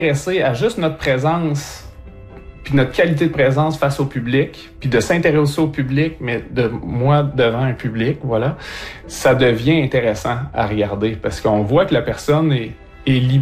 s'intéresser à juste notre présence, puis notre qualité de présence face au public, puis de s'intéresser au public, mais de moi devant un public, voilà, ça devient intéressant à regarder parce qu'on voit que la personne est libérée.